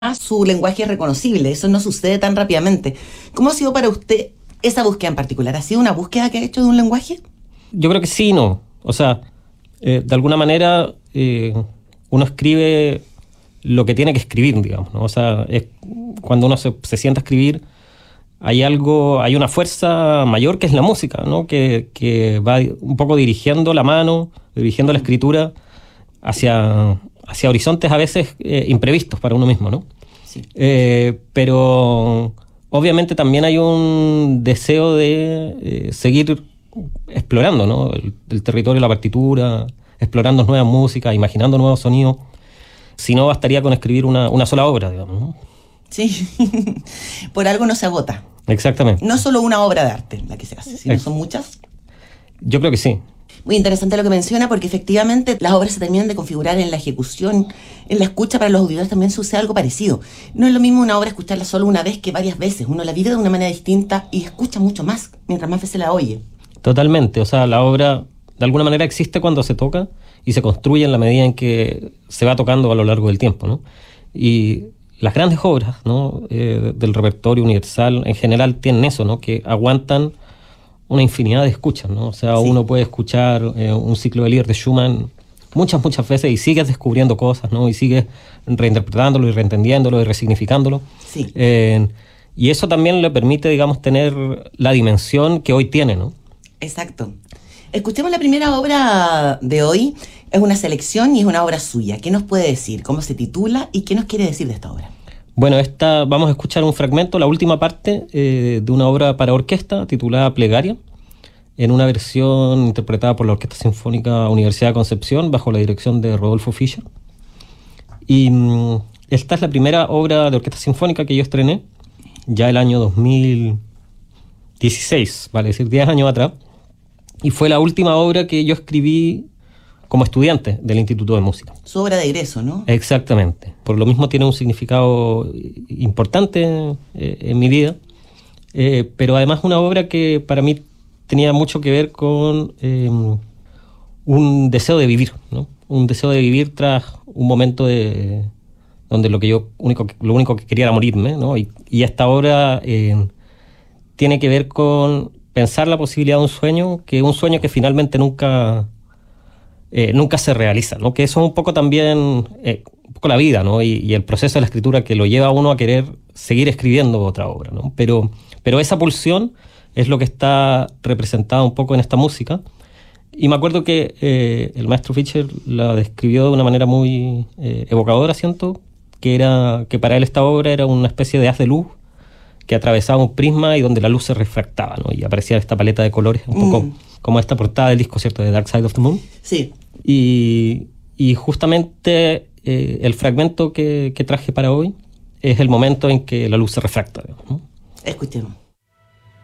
su lenguaje es reconocible. Eso no sucede tan rápidamente. ¿Cómo ha sido para usted esa búsqueda en particular? ¿Ha sido una búsqueda que ha hecho de un lenguaje? Yo creo que sí y no. O sea, de alguna manera uno escribe lo que tiene que escribir, digamos, ¿no? O sea, cuando uno se sienta a escribir, hay una fuerza mayor que es la música, ¿no? Que va un poco dirigiendo la mano, dirigiendo la escritura hacia horizontes a veces imprevistos para uno mismo, ¿no? Sí. Pero obviamente también hay un deseo de seguir explorando, ¿no? El territorio, la partitura, explorando nuevas músicas, imaginando nuevos sonidos. Si no, bastaría con escribir una sola obra, digamos, ¿no? Sí, por algo no se agota. Exactamente. No solo una obra de arte la que se hace, sino son muchas. Yo creo que sí. Muy interesante lo que menciona, porque efectivamente las obras se terminan de configurar en la ejecución, en la escucha. Para los auditores también sucede algo parecido. No es lo mismo una obra escucharla solo una vez que varias veces. Uno la vive de una manera distinta y escucha mucho más mientras más veces la oye. Totalmente. O sea, la obra de alguna manera existe cuando se toca y se construye en la medida en que se va tocando a lo largo del tiempo, ¿no? Y las grandes obras, ¿no? Del repertorio universal en general tienen eso, ¿no? Que aguantan una infinidad de escuchas, ¿no? O sea, sí, uno puede escuchar un ciclo de Lieder de Schumann muchas veces y sigues descubriendo cosas, ¿no? Y sigues reinterpretándolo y reentendiéndolo y resignificándolo. Sí. Y eso también le permite, digamos, tener la dimensión que hoy tiene, ¿no? Exacto. Escuchemos la primera obra de hoy. Es una selección y es una obra suya. ¿Qué nos puede decir? ¿Cómo se titula? ¿Y qué nos quiere decir de esta obra? Bueno, vamos a escuchar un fragmento, la última parte de una obra para orquesta titulada Plegaria, en una versión interpretada por la Orquesta Sinfónica Universidad de Concepción bajo la dirección de Rodolfo Fischer. Y esta es la primera obra de orquesta sinfónica que yo estrené ya el año 2016, vale decir 10 años atrás, y fue la última obra que yo escribí como estudiante del Instituto de Música. Su obra de egreso, ¿no? Exactamente. Por lo mismo tiene un significado importante en mi vida, pero además una obra que para mí tenía mucho que ver con un deseo de vivir, ¿no? Un deseo de vivir tras un momento donde lo único que quería era morirme, ¿no? Y esta obra tiene que ver con pensar la posibilidad de un sueño que finalmente nunca se realiza, ¿no? Que eso es un poco también un poco la vida, ¿no? Y el proceso de la escritura que lo lleva a uno a querer seguir escribiendo otra obra, ¿no? Pero esa pulsión es lo que está representado un poco en esta música. Y me acuerdo que el maestro Fischer la describió de una manera muy evocadora, siento, que para él esta obra era una especie de haz de luz que atravesaba un prisma y donde la luz se refractaba, ¿no? Y aparecía esta paleta de colores, un poco como esta portada del disco, ¿cierto?, de Dark Side of the Moon. Sí. Y justamente el fragmento que traje para hoy es el momento en que la luz se refracta, ¿no? Escuchemos.